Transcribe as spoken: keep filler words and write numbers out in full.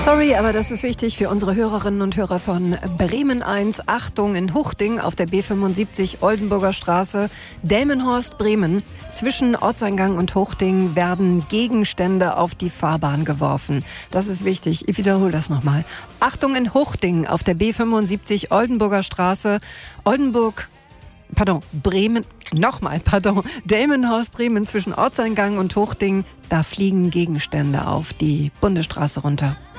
Sorry, aber das ist wichtig für unsere Hörerinnen und Hörer von Bremen eins. Achtung, in Huchting auf der B fünfundsiebzig Oldenburger Straße, Delmenhorst, Bremen. Zwischen Ortseingang und Huchting werden Gegenstände auf die Fahrbahn geworfen. Das ist wichtig. Ich wiederhole das nochmal. Achtung, in Huchting auf der B fünfundsiebzig Oldenburger Straße, Oldenburg, pardon, Bremen, nochmal, pardon, Delmenhorst, Bremen, zwischen Ortseingang und Huchting. Da fliegen Gegenstände auf die Bundesstraße runter.